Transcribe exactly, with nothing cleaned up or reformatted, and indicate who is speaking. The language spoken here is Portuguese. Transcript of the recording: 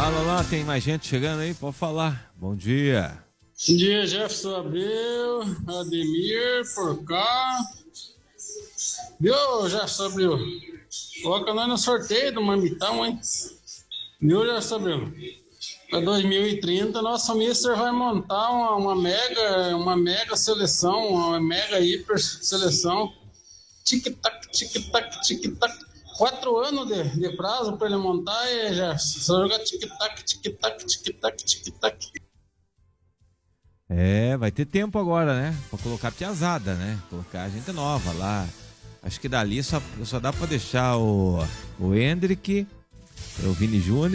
Speaker 1: Fala lá, tem mais gente chegando aí? Pode falar. Bom dia.
Speaker 2: Bom dia, Jefferson Abreu, Ademir, por cá. Viu, Jefferson Abreu? Coloca nós no sorteio do Marmitão, hein? Viu, Jefferson Abreu? Para dois mil e trinta, nosso mister vai montar uma, uma mega, uma mega seleção, uma mega hiper seleção. Tic-tac, tic-tac, tic-tac. Quatro anos de, de prazo para ele montar e já só jogar tic-tac, tic-tac, tic-tac, tic-tac.
Speaker 1: É, vai ter tempo agora, né? Pra colocar piazada, né? Colocar gente nova lá. Acho que dali só, só dá pra deixar o, o Hendrick, o Vini Júnior.